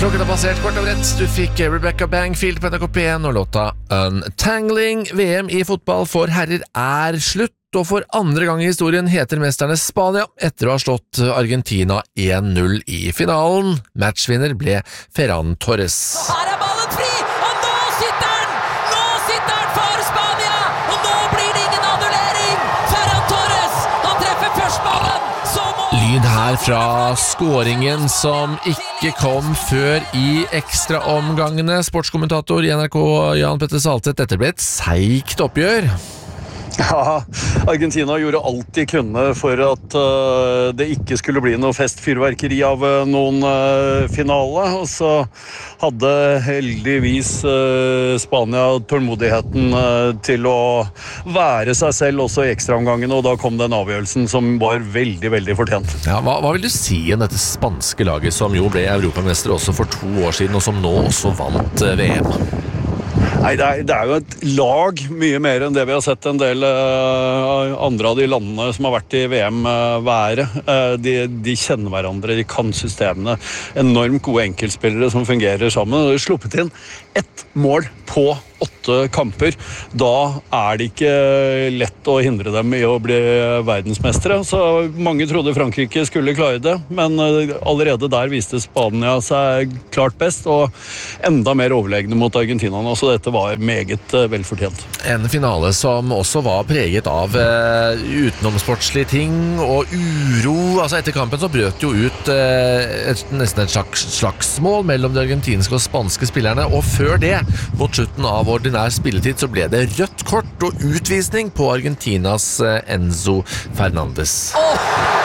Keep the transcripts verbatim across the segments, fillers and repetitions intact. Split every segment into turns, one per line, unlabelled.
Klokken har passert kvart over ett. Du fikk Rebecca Bangfield på N R K P én og låta Untangling. V M i fotball for herrer er slutt, og for andre gang i historien heter mesterne Spania etter å ha slått Argentina én null i finalen. Matchvinner ble Ferran Torres.
Her er ballen fri, og nå sitter den! Nå sitter den for Spania! Og nå blir det ingen annullering! Ferran Torres, han treffer først ballen, så må...
Lyd her fra skåringen som ikke kom før i ekstraomgangene. Sportskommentator i N R K, Jan Petter Saltvedt, dette ble et seigt oppgjør.
Ja, Argentina gjorde alt de kunne for at uh, det ikke skulle bli noe festfyrverkeri av uh, noen uh, finale, og så hadde heldigvis uh, Spania tålmodigheten uh, til å være seg selv også i ekstraomgangen, og da kom den avgjørelsen som var veldig, veldig fortjent.
Ja, hva, hva vil du si om dette spanske laget som jo ble europamester også for to år siden, og som nå også vant uh, V M?
Nei, det er, det er jo et lag mye mer enn det vi har sett en del uh, andre av de landene som har vært i V M uh, være. Uh, de, de kjenner hverandre, de kan systemene. Enormt gode enkeltspillere som fungerer sammen. De har sluppet inn ett mål på åtte kamper. Da er det ikke lett å hindre dem i å bli verdensmestere. Så mange trodde Frankrike skulle klare det, men allerede der viste Spania seg klart best, og enda mer overlegne mot Argentina. Så dette var meget velfortjent.
En finale som også var preget av uh, utenomsportslige ting og uro. Altså etter kampen så brøt jo ut uh, et, nesten et slags slagsmål mellom de argentinske og spanske spillerne, og før det, mot slutten av ordinær spilletid, så ble det rødt kort og utvisning på Argentinas Enzo Fernandes.
Oh!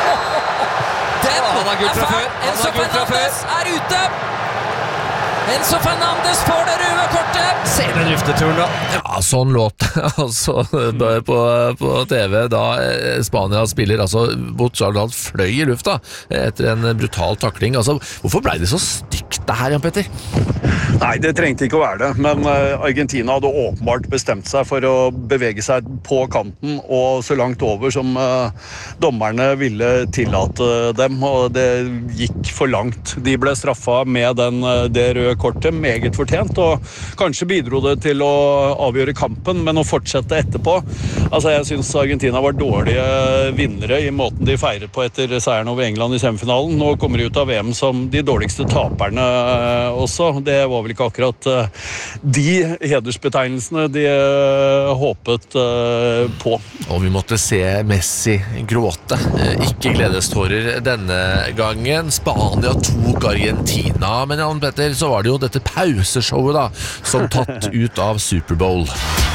Den han har gult fra før. Enzo Fernandes er ute. Enzo Fernandes får det røde kortet.
Se den lufteturen da.
Ja, sånn låt altså på, på T V da Spania spiller, altså Botschaldan fløy i lufta etter en brutal takling. Altså, hvorfor ble det så stygt det her, Jan Petter?
Nei, det trengte ikke å være det, men Argentina hadde åpenbart bestemt seg for å bevege seg på kanten og så langt over som dommerne ville tillate dem, og det gikk for langt. De ble straffet med den, det røde kortet, meget fortjent, og kanskje bidro det til å avgjøre kampen, men å fortsette etterpå. Altså, jeg synes Argentina var dårlige vinnere i måten de feiret på etter seieren over England i semifinalen. Nå kommer de ut av V M som de dårligste taperne også. Det var vel ikke akkurat de hedersbetegnelsene de håpet på.
Og vi måtte se Messi gråte, ikke gledestårer denne gangen. Spania tok Argentina, men Jan Petter, så var det jo dette pauseshowet da, som tatt ut av Superbowl.